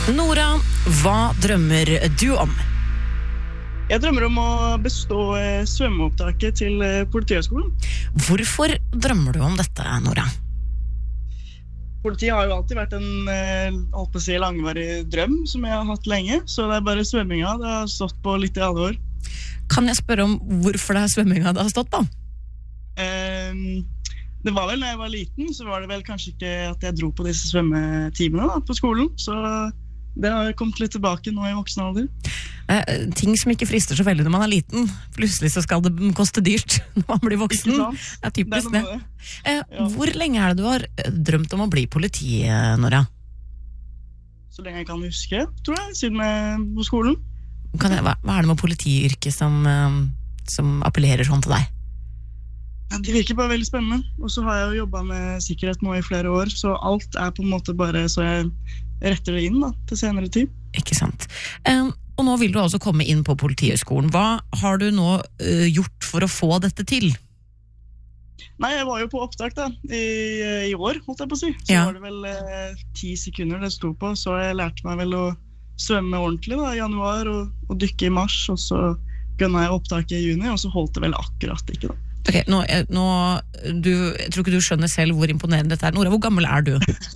Nora, hva drømmer du om? Jeg drømmer om å bestå svømmeopptaket til Politihøgskolen. Hvorfor drømmer du om dette, Nora? Politiet har jo alltid vært en langvarig drøm som jeg har hatt lenge, så det er bare svømminga det har stått på litt i alle år. Kan jeg spørre om hvorfor det er svømminga det har stått på? Det var vel når jeg var liten, så var det vel kanskje ikke at jeg dro på disse svømmetimene da, på skolen, så det har kommet litt tilbake nå i voksen alder. Ting som ikke frister så veldig når man er liten. Plutselig så skal det koste dyrt når man blir voksen. Det er typisk det. Hvor lenge er det du har drømt om å bli politi, Nora? Så lenge jeg kan huske, tror jeg, siden jeg er på skolen. Hva er det med politiyrket som appellerer sånn til deg? Det virker bare veldig spennende. Og så har jeg jo jobbet med sikkerhet nå i flere år, så alt er på en måte bare så jeg retter det inn da, til senere tid. Ikke sant. Og nå vil du også komme inn på Politihøgskolen. Hva har du nå gjort for å få dette til? Nei, jeg var jo på opptak da, i år, holdt jeg på å si. Så var det vel 10 sekunder det sto på, så jeg lærte meg vel å svømme ordentlig da, i januar og dykke i mars, og så gønnet jeg opptaket i juni, og så holdt det vel akkurat ikke da. Ok, jeg tror ikke du skjønner selv hvor imponerende dette er. Nora, hvor gammel er du?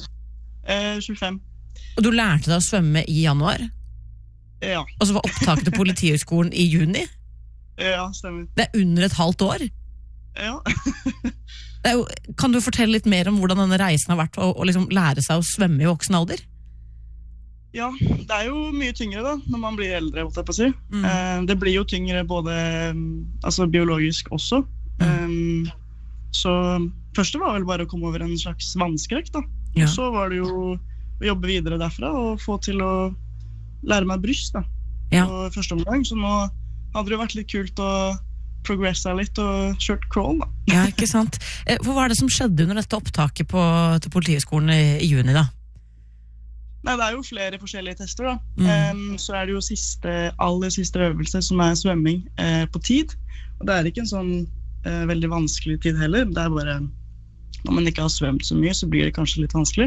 25. Og du lærte deg å svømme i januar? Ja. Og så var opptaket til Politihøgskolen i juni? Ja, stemmer. Det er under et halvt år? Ja. Kan du fortelle litt mer om hvordan denne reisen har vært å liksom lære seg å svømme i voksen alder? Ja, det er jo mye tyngre da, når man blir eldre, holdt jeg på å si. Det blir jo tyngre både biologisk også. Så første var vel bare å komme over en slags vannskrekk da. Og så var det jo å jobbe videre derfra og få til å lære meg bryst da, på første omgang. Så nå hadde det jo vært litt kult å progressa litt og kjørt crawl da. Ja, ikke sant. Hva er det som skjedde under dette opptaket til Politihøgskolen i juni da? Nei, det er jo flere forskjellige tester da. Så er det jo aller siste øvelse som er svømming på tid. Og det er ikke en sånn veldig vanskelig tid heller. Det er bare, når man ikke har svømt så mye, så blir det kanskje litt vanskelig.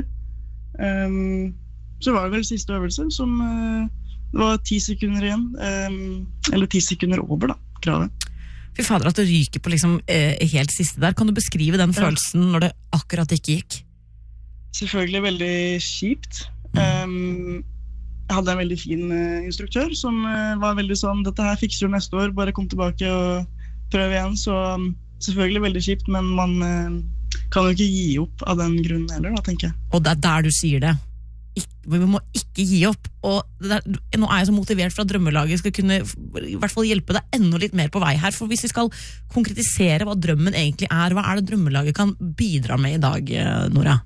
Så var det vel siste øvelse som det var 10 sekunder igjen, eller 10 sekunder over da, kravet. Fy fader, at det ryker på liksom helt siste der. Kan du beskrive den følelsen når det akkurat ikke gikk? Selvfølgelig veldig kjipt. Jeg hadde en veldig fin instruktør som var veldig sånn, dette her fikser du neste år, bare kom tilbake og prøv igjen. Så selvfølgelig veldig kjipt, men man kan jo ikke gi opp av den grunnen heller da, tenker jeg. Og det er der du sier det. Vi må ikke gi opp. Og nå er jeg så motivert for at drømmelaget skal kunne i hvert fall hjelpe deg enda litt mer på vei her. For hvis vi skal konkretisere hva drømmen egentlig er, hva er det drømmelaget kan bidra med i dag, Nora?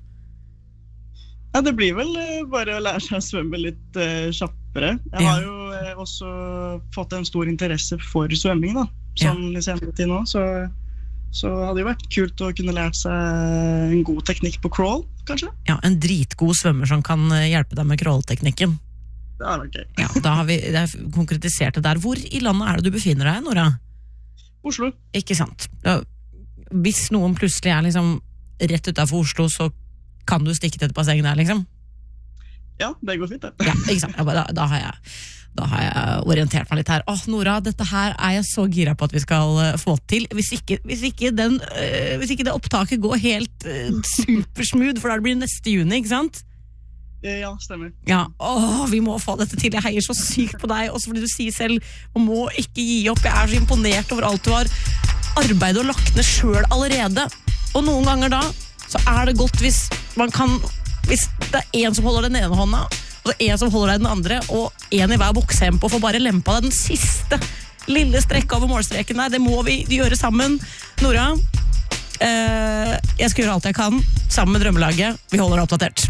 Ja, det blir vel bare å lære seg å svømme litt kjappere. Jeg har jo også fått en stor interesse for svømming da, sånn i senere tid nå, så hadde det jo vært kult å kunne lært seg en god teknikk på crawl, kanskje? Ja, en dritgod svømmer som kan hjelpe deg med crawl-teknikken. Det er ok. Ja, da har vi konkretisert det der. Hvor i landet er det du befinner deg, Nora? Oslo. Ikke sant. Hvis noen plutselig er liksom rett utenfor Oslo, så kan du stikke til et basseng der, liksom? Ja, det går fint, det. Ja, ikke sant. Da har jeg orientert meg litt her. Nora, dette her er jeg så gira på at vi skal få til. Hvis ikke det opptaket går helt supersmooth, for da blir det neste juni, ikke sant? Ja, stemmer. Ja, vi må få dette til. Jeg heier så sykt på deg, også fordi du sier selv, man må ikke gi opp. Jeg er så imponert over alt du har arbeidet og lagt ned selv allerede. Og noen ganger da, så er det godt hvis det er en som holder den ene hånda, og det er en som holder deg den andre, og en i hver boksempo får bare lempa deg den siste lille strekket over målstreken der. Det må vi gjøre sammen. Nora, jeg skal gjøre alt jeg kan sammen med drømmelaget. Vi holder deg oppdatert.